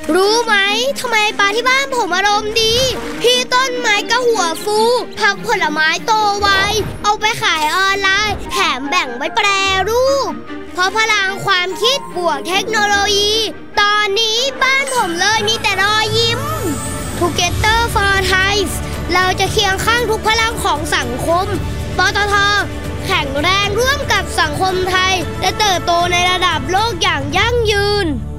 รู้ไหมทำไมป้าที่บ้านผมอารมณ์ดีพี่ต้นไม้ก็หัวฟูผักผลไม้โตไวเอาไปขายออนไลน์แถมแบ่งไว้แปรรูปเพราะพลังความคิดบวกเทคโนโลยีตอนนี้บ้านผมเลยมีแต่รอยยิ้ม Together for Thai เราจะเคียงข้างทุกพลังของสังคมปตท.แข็งแรงร่วมกับสังคมไทยและเติบโตในระดับโลกอย่างยั่งยืน